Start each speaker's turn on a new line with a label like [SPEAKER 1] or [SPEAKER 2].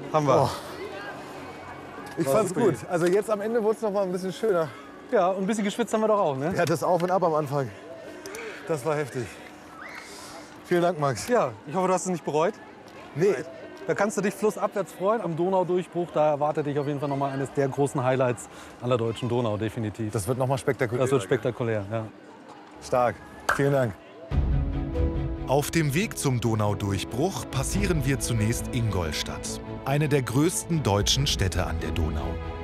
[SPEAKER 1] haben wir.
[SPEAKER 2] Oh. Ich fand's gut. Also jetzt am Ende wurde es noch mal ein bisschen schöner.
[SPEAKER 1] Ja, und ein bisschen geschwitzt haben wir doch auch, ne?
[SPEAKER 2] Ja, das Auf und Ab am Anfang. Das war heftig. Vielen Dank, Max.
[SPEAKER 1] Ja, ich hoffe, du hast es nicht bereut.
[SPEAKER 2] Nee,
[SPEAKER 1] Da kannst du dich flussabwärts freuen. Am Donaudurchbruch, da erwartet dich auf jeden Fall noch mal eines der großen Highlights an der deutschen Donau, definitiv.
[SPEAKER 2] das wird noch mal spektakulär.
[SPEAKER 1] Das wird spektakulär, ja.
[SPEAKER 2] Stark. Vielen Dank.
[SPEAKER 3] Auf dem Weg zum Donaudurchbruch passieren wir zunächst Ingolstadt, eine der größten deutschen Städte an der Donau.